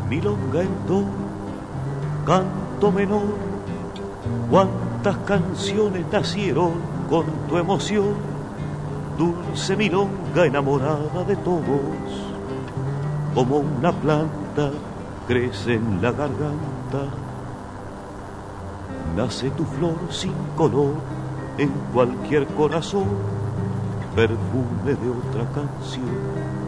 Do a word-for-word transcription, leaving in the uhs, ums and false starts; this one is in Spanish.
milonga en do, canto menor. Cuántas canciones nacieron con tu emoción, dulce milonga enamorada de todos. Como una planta crece en la garganta, nace tu flor sin color en cualquier corazón, perfume de otra canción.